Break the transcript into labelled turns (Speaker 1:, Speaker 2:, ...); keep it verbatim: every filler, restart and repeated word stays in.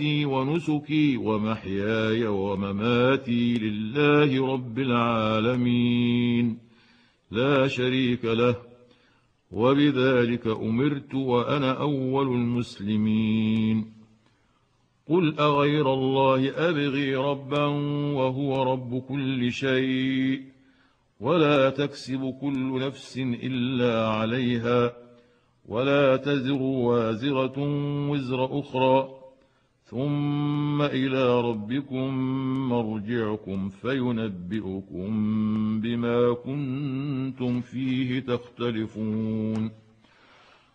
Speaker 1: ونسكي ومحياي ومماتي لله رب العالمين لا شريك له، وبذلك أمرت وأنا أول المسلمين. قل أغير الله أبغي ربا وهو رب كل شيء، ولا تكسب كل نفس إلا عليها، ولا تزر وازرة وزر أخرى، ثم إلى ربكم مرجعكم فينبئكم بما كنتم فيه تختلفون.